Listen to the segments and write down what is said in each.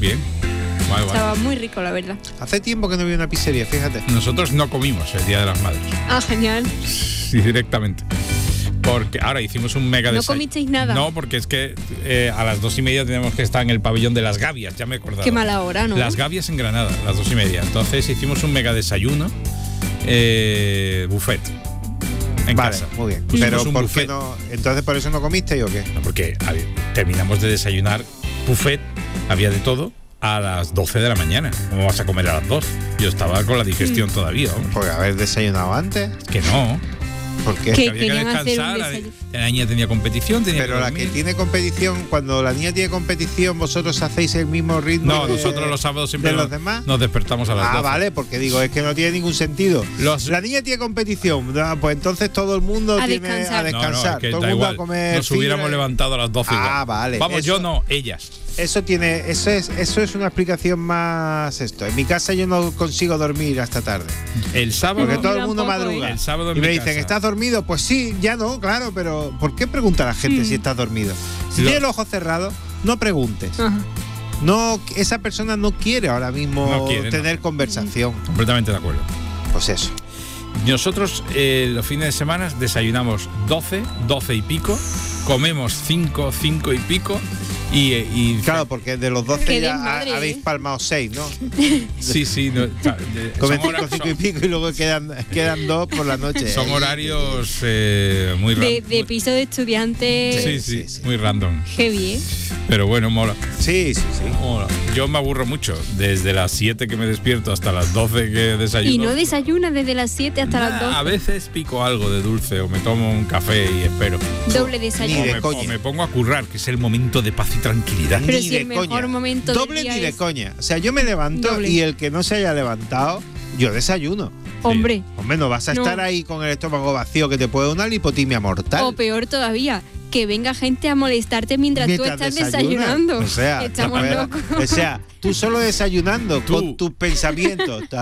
bien. Vale. Estaba muy rico, la verdad. Hace tiempo que no vi una pizzería, fíjate. Nosotros no comimos el Día de las Madres. Ah, genial. Sí, directamente. Porque ahora hicimos un mega ¿No desayuno. comisteis nada? No, porque es que a las 2:30 tenemos que estar en el pabellón de Las Gavias, ya me he acordado. Qué mala hora, ¿no? Las Gavias en Granada, las 2:30. Entonces hicimos un mega desayuno, buffet. En Vale, casa. muy bien. Pusimos Pero un ¿por qué buffet. no? Entonces, ¿por eso no comisteis o qué? No, porque terminamos de desayunar buffet, había de todo, a las 12 de la mañana. ¿Cómo vas a comer a las 2? Yo estaba con la digestión todavía. Hombre. Porque haber desayunado antes. Que no. ¿Por qué? Que Había que querían hacer un descansar. desayuno. La niña tenía competición, tenía Pero que la dormir. que tiene competición, cuando la niña tiene competición, ¿vosotros hacéis el mismo ritmo? No, nosotros los sábados siempre de los demás. nos despertamos a las 12. Vale, porque digo, es que no tiene ningún sentido. La niña tiene competición, pues entonces todo el mundo A tiene descansar. a descansar. No, es que todo da el mundo igual. a comer. Nos hubiéramos fibra. levantado a las 12 igual. Vale. Vamos, eso, yo no, ellas. Eso es una explicación más esto. En mi casa yo no consigo dormir hasta tarde. El sábado. Porque todo el Yo mundo tampoco, madruga. El sábado en y me mi dicen, casa. ¿estás dormido? Pues sí, ya no, claro, pero ¿por qué pregunta a la gente si estás dormido? Si Lo- tienes el ojo cerrado, no preguntes. Ajá. No, esa persona no quiere ahora mismo No quiere, tener conversación. Completamente de acuerdo. Pues eso. Nosotros los fines de semana desayunamos 12 y pico, comemos 5 y pico y Claro, porque de los 12 Qué ya desmadre, habéis palmado 6, ¿no? sí, no, Comen son 5, 5 y pico y luego quedan 2 por la noche. son horarios muy random. De piso de estudiante. Sí, muy random. Heavy, ¿eh? Pero bueno, mola. Sí. Mola. Yo me aburro mucho, desde las 7 que me despierto hasta las 12 que desayuno. Y no desayunas desde las 7 hasta las 12. A veces pico algo de dulce o me tomo un café y espero. Doble Ni desayuno. de coña. O me pongo a currar, que es el momento de paz y tranquilidad. Pero Ni si de el mejor coña. momento del Doble día ni de es- coña. O sea, yo me levanto Doble. y el que no se haya levantado, yo desayuno. Hombre. Hombre, no vas a No. estar ahí con el estómago vacío que te puede dar una lipotimia mortal. O peor todavía, que venga gente a molestarte mientras tú estás desayunas. desayunando. O sea, Estamos a ver, locos. O sea, tú solo desayunando Tú. con tus pensamientos. Si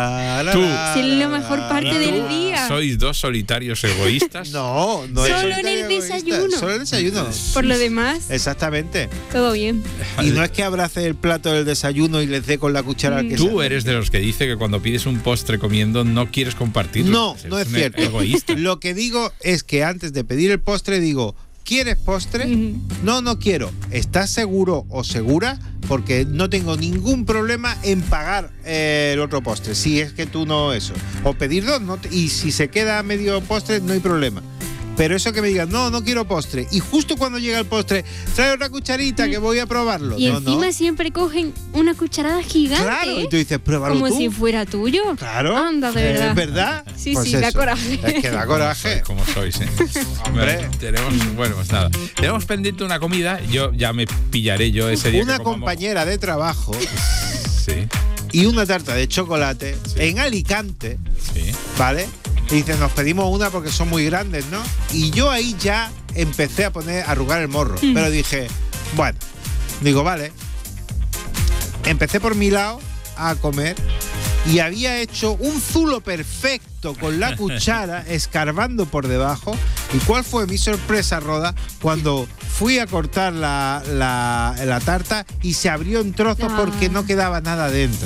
es la mejor parte del día. ¿Sois dos solitarios egoístas? No, no Solo es en el solitario egoísta, desayuno. Solo el desayuno. Por lo demás, Exactamente. todo bien. Y no es que abrace el plato del desayuno y les dé con la cuchara al que Tú sea. eres de los que dice que cuando pides un postre comiendo no quieres compartirlo. No, Eres no es un cierto. Egoísta. Lo que digo es que antes de pedir el postre digo, ¿quieres postre? Ujú. No quiero. ¿Estás seguro o segura? Porque no tengo ningún problema en pagar el otro postre. Si es que tú no eso. O pedir dos. Y si se queda medio postre, no hay problema. Pero eso que me digan, no quiero postre. Y justo cuando llega el postre, trae otra cucharita que voy a probarlo. Y no, encima no. siempre cogen una cucharada gigante. Claro, y ¿eh? tú dices, pruébalo Como tú. si fuera tuyo. Claro. Anda, de verdad. ¿Es verdad? Sí, Pues sí, da eso. coraje. Es que da coraje. ¿Cómo sois? Hombre. Tenemos, bueno, pues nada. Tenemos pendiente una comida. Yo ya me pillaré yo ese día. Una que comamos. compañera de trabajo Sí, y una tarta de chocolate Sí. en Alicante, sí. ¿vale? Y dice, nos pedimos una porque son muy grandes, ¿no? Y yo ahí ya empecé a arrugar el morro. Pero dije, bueno, digo, vale. Empecé por mi lado a comer y había hecho un zulo perfecto con la cuchara, escarbando por debajo. ¿Y cuál fue mi sorpresa, Roda? Cuando fui a cortar la tarta y se abrió en trozos porque no quedaba nada dentro.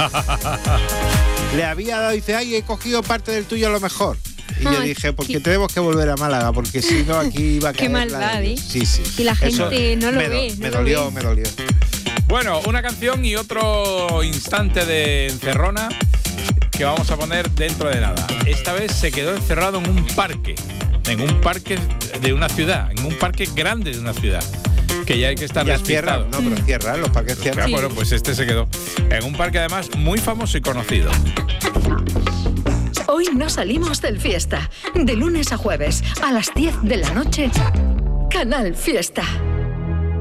Le había dado y dice, ay, he cogido parte del tuyo a lo mejor. Y yo Ay, dije, porque qué- tenemos que volver a Málaga, porque si no aquí iba a Qué caer la maldad, de ¿eh? Dios. Sí, sí. Y la Eso gente no lo me ve, Me no lo dolió, ve. me dolió. Bueno, una canción y otro instante de encerrona que vamos a poner dentro de nada. Esta vez se quedó encerrado en un parque de una ciudad, en un parque grande de una ciudad, que ya hay que estar Ya despistado. cierran, no, pero cierran, los parques cierran. Bueno, pues este se quedó en un parque además muy famoso y conocido. Hoy no salimos del Fiesta. De lunes a jueves, a las 10 de la noche, Canal Fiesta.